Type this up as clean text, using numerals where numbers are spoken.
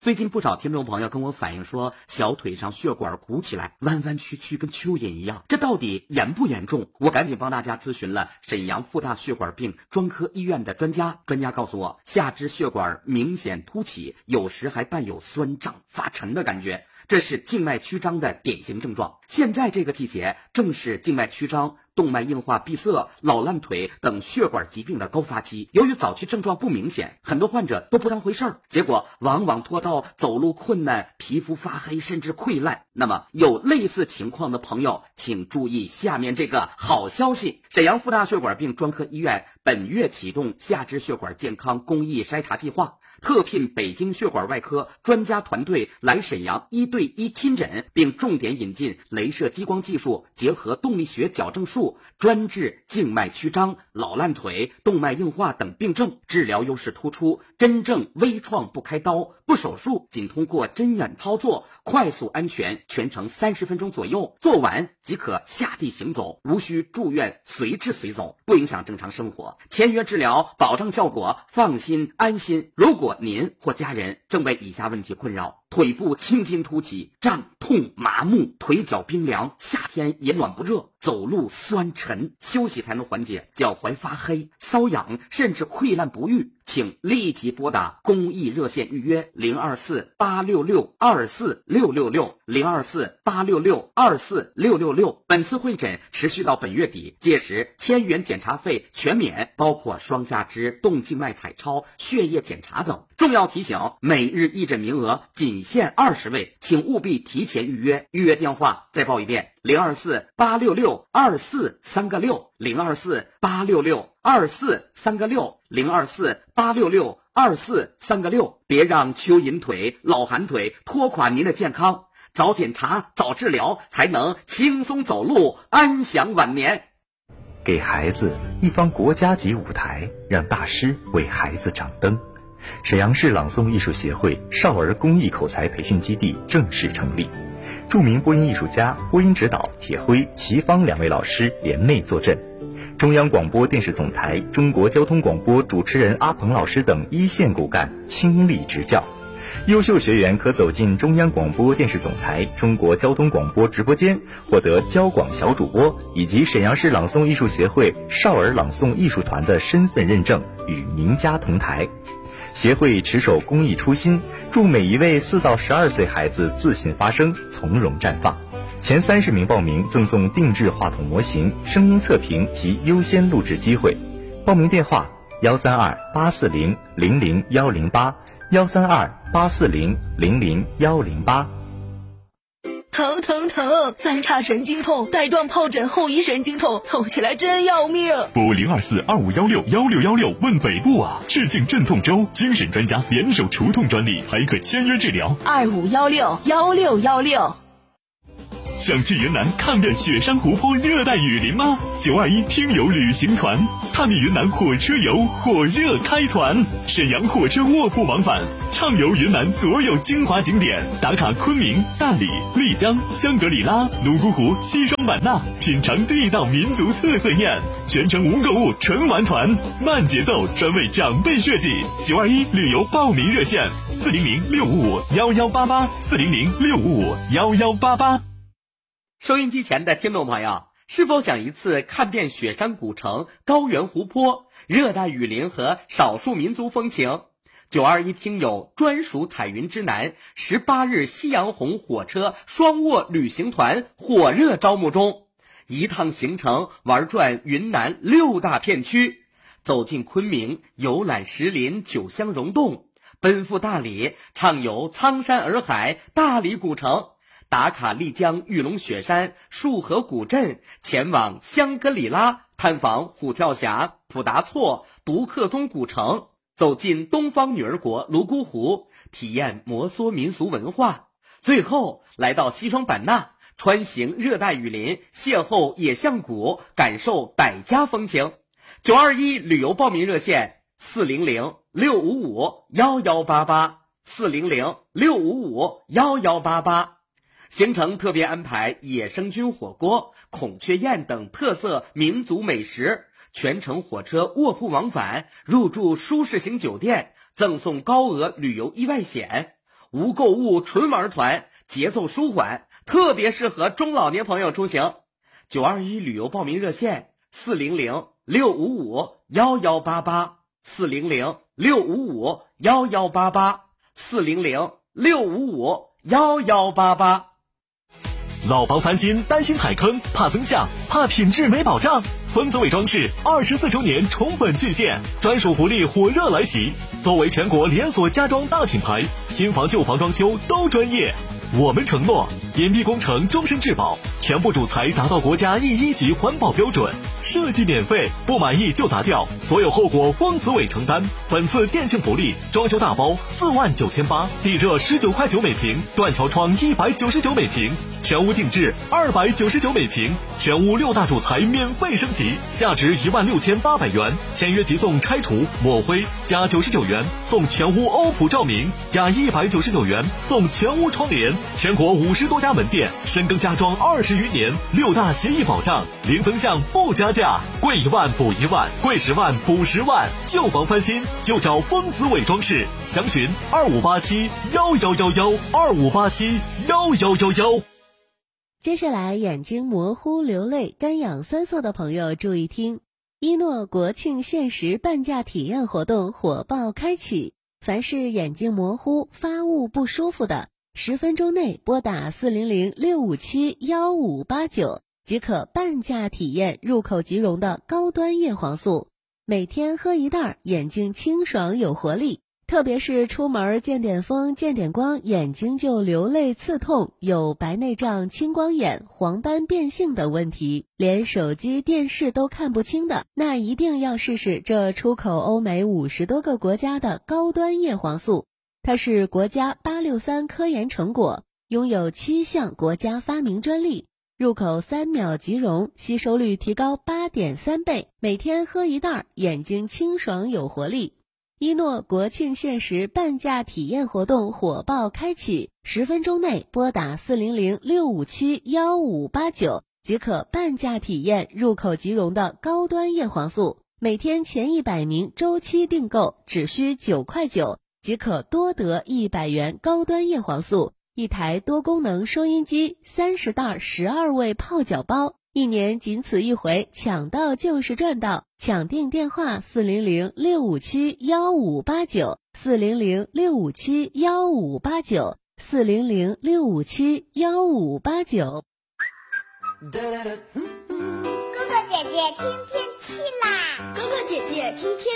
最近不少听众朋友跟我反映说，小腿上血管鼓起来，弯弯曲曲，跟蚯蚓一样，这到底严不严重？我赶紧帮大家咨询了沈阳妇大血管病专科医院的专家告诉我，下肢血管明显凸起，有时还伴有酸胀发沉的感觉，这是静脉曲张的典型症状。现在这个季节正是静脉曲张、动脉硬化闭塞、老烂腿等血管疾病的高发期。由于早期症状不明显，很多患者都不当回事儿，结果往往拖到走路困难、皮肤发黑甚至溃烂。那么有类似情况的朋友，请注意下面这个好消息。沈阳妇大血管病专科医院本月启动下肢血管健康公益筛查计划，特聘北京血管外科专家团队来沈阳1对1亲诊，并重点引进雷射激光技术，结合动力学矫正术，专治静脉曲张、老烂腿、动脉硬化等病症，治疗优势突出，真正微创不开刀、不手术，仅通过针眼操作，快速安全，全程30分钟左右，做完即可下地行走，无需住院随治随走，不影响正常生活。签约治疗，保证效果，放心安心。如果您或家人正被以下问题困扰：腿部青筋凸起、胀痛麻木、腿脚冰凉，夏天也暖不热，走路酸沉，休息才能缓解，脚踝发黑、瘙痒甚至溃烂不愈，请立即拨打公益热线预约024-866-24666，024-866-24666。本次会诊持续到本月底，届时1000元检查费全免，包括双下肢动静脉彩超、血液检查等。重要提醒，每日义诊名额仅限20位，请务必提前预约。预约电话再报一遍：024-866-243个6，024-866-243个6，024-866-243个6。别让蚯蚓腿、老寒腿拖垮您的健康，早检查早治疗，才能轻松走路，安享晚年。 给孩子一方国家级舞台，让大师为孩子掌灯。沈阳市朗诵艺术协会少儿公益口才培训基地正式成立，著名播音艺术家、播音指导铁辉、齐芳2位老师联袂坐镇，中央广播电视总台中国交通广播主持人阿鹏老师等一线骨干倾力执教，优秀学员可走进中央广播电视总台中国交通广播直播间，获得交广小主播以及沈阳市朗诵艺术协会少儿朗诵艺术团的身份认证，与名家同台。协会持守公益初心，祝每一位4到12岁孩子自信发声，从容绽放。前30名报名赠送定制话筒模型、声音测评及优先录制机会。报名电话132-840-00108，132-840-00108。 疼疼疼，三叉神经痛，带状疱疹后遗神经痛，痛起来真要命。 拨024-2516-1616问北部啊！致敬镇痛周，精神专家联手除痛专利，还可签约治疗。 2516-1616。 想去云南看遍雪山湖泊、热带雨林吗？921听友旅行团探秘云南火车游火热开团，沈阳火车卧铺往返，畅游云南所有精华景点，打卡昆明、大理、丽江、香格里拉、泸沽湖、西双版纳，品尝地道民族特色宴，全程无购物纯玩团，慢节奏，专为长辈设计。921旅游报名热线：400-655-1188，400-655-1188。 收音机前的听众朋友，是否想一次看遍雪山古城、高原湖泊、热带雨林和少数民族风情？921听友专属彩云之南18日夕阳红火车双卧旅行团火热招募中，一趟行程玩转云南6大片区，走进昆明，游览石林、九乡溶洞，奔赴大理，畅游苍山洱海、大理古城，打卡丽江玉龙雪山、束河古镇，前往香格里拉，探访虎跳峡、普达措、独克宗古城，走进东方女儿国泸沽湖，体验摩梭民俗文化，最后来到西双版纳，穿行热带雨林，邂逅野象谷，感受傣家风情。921旅游报名热线：400-655-1188，400-655-1188。行程特别安排野生菌火锅、孔雀宴等特色民族美食，全程火车卧铺往返，入住舒适型酒店，赠送高额旅游意外险。 无购物纯玩团，节奏舒缓，特别适合中老年朋友出行。921旅游报名热线400-655-1188，400-655-1188。 老房翻新，担心踩坑，怕增项，怕品质没保障。丰子伟装饰24周年宠粉巨献，专属福利火热来袭。作为全国连锁家装大品牌，新房旧房装修都专业。我们承诺隐蔽工程终身质保，全部主材达到国家E1级环保标准，设计免费，不满意就砸掉，所有后果丰子伟承担。本次店庆福利，装修大包49800，地热19.9块每平，断桥窗199每平，全屋定制299每平，全屋6大主材免费升级，价值16800元，签约即送拆除抹灰，加99元送全屋欧普照明，加199元送全屋窗帘。全国50多家门店，深耕家装20余年，6大协议保障，零增项不加价，贵1万补1万，贵10万补10万。旧房翻新就找丰子伟装饰，详询25871111，25871111。 接下来眼睛模糊、流泪、干痒酸涩的朋友注意听，一诺国庆限时半价体验活动火爆开启，凡是眼睛模糊、发雾不舒服的，10分钟内拨打400-657-1589即可半价体验入口即溶的高端叶黄素，每天喝1袋，眼睛清爽有活力。特别是出门见点风见点光，眼睛就流泪刺痛，有白内障、青光眼、黄斑变性等问题，连手机电视都看不清的，那一定要试试这出口欧美50多个国家的高端叶黄素。它是国家863科研成果，拥有7项国家发明专利，入口3秒即溶，吸收率提高8.3倍，每天喝1袋，眼睛清爽有活力。一诺国庆限时半价体验活动火爆开启，10分钟内拨打400-657-1589即可半价体验入口即溶的高端叶黄素，每天前100名周期订购只需9.9块，即可多得100元高端叶黄素，一台多功能收音机，30袋12味泡脚包，1年仅此一回，抢到就是赚到！抢订电话400-657-1589 400-657-1589 400-657-1589。 哥哥姐姐听天气啦！哥哥姐姐听天